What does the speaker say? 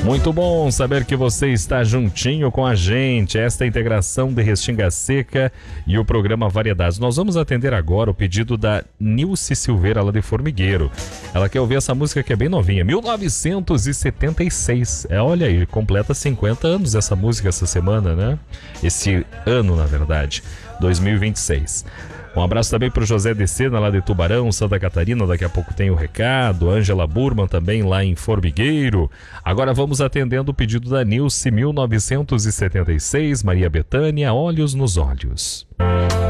Muito bom saber que você está juntinho com a gente. Esta é a integração de Restinga Seca e o programa Variedades. Nós vamos atender agora o pedido da Nilce Silveira, lá de Formigueiro. Ela quer ouvir essa música que é bem novinha, 1976. Olha aí, completa 50 anos essa música essa semana, né? Esse ano, na verdade, 2026. Um abraço também para o José de Sena, lá de Tubarão, Santa Catarina. Daqui a pouco tem o recado. Ângela Burman também lá em Formigueiro. Agora vamos atendendo o pedido da Nilce, 1976, Maria Bethânia, Olhos nos Olhos.